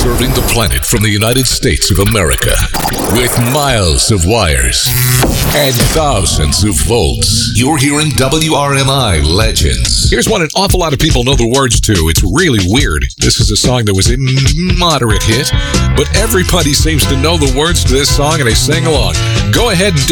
Serving the planet from the United States of America. With miles of wires and thousands of volts. You're hearing WRMI Legends. Here's one an awful lot of people know the words to. It's really weird. This is a song that was a moderate hit, but everybody seems to know the words to this song and they sing along. Go ahead and